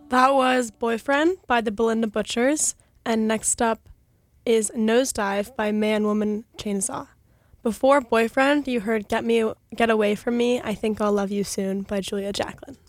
That was Boyfriend by the Belinda Butchers, and next up is Nosedive by Man Woman Chainsaw. Before Boyfriend, you heard Get Away From Me, I Think I'll Love You Soon by Julia Jacklin.